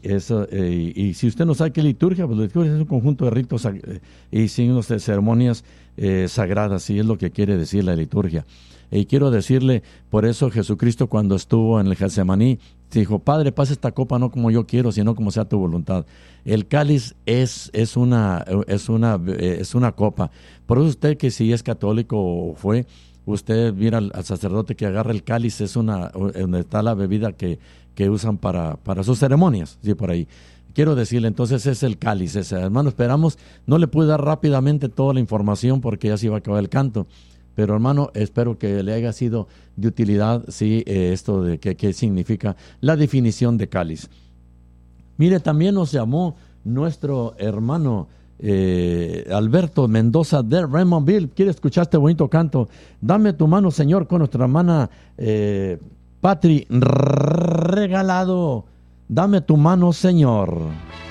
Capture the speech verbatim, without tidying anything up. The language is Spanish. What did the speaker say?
eso, eh, y, y si usted no sabe qué liturgia, pues la liturgia es un conjunto de ritos eh, y signos de ceremonias eh, sagradas, y es lo que quiere decir la liturgia. Y quiero decirle, por eso Jesucristo cuando estuvo en el Getsemaní, dijo, Padre, pasa esta copa no como yo quiero, sino como sea tu voluntad. El cáliz es, es, una, es, una, es una copa. Por eso usted que si es católico o fue, usted mira al, al sacerdote que agarra el cáliz, es una, donde está la bebida que, que usan para, para sus ceremonias, sí, por ahí. Quiero decirle, entonces es el cáliz ese. Hermano, esperamos, no le pude dar rápidamente toda la información porque ya se iba a acabar el canto. Pero hermano, espero que le haya sido de utilidad, sí, eh, esto de qué que significa la definición de cáliz. Mire, también nos llamó nuestro hermano eh, Alberto Mendoza de Raymondville. Quiere escuchar este bonito canto. Dame tu mano, Señor, con nuestra hermana eh, Patri Regalado. Dame tu mano, Señor.